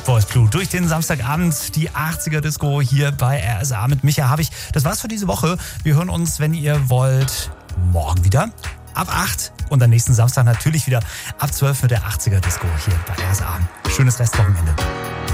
Boys Blue durch den Samstagabend, die 80er Disco hier bei RSA mit Micha Habich. Das war's für diese Woche. Wir hören uns, wenn ihr wollt, morgen wieder ab 8 und am nächsten Samstag natürlich wieder ab 12 mit der 80er Disco hier bei RSA. Schönes Restwochenende.